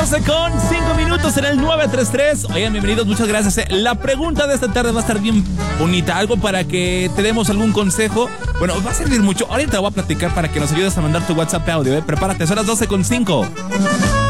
12:05 en el 933. Oigan, bienvenidos, muchas gracias. La pregunta de esta tarde va a estar bien bonita. Algo para que te demos algún consejo. Bueno, va a servir mucho. Ahorita te voy a platicar para que nos ayudes a mandar tu WhatsApp audio. Prepárate, son las 12:05.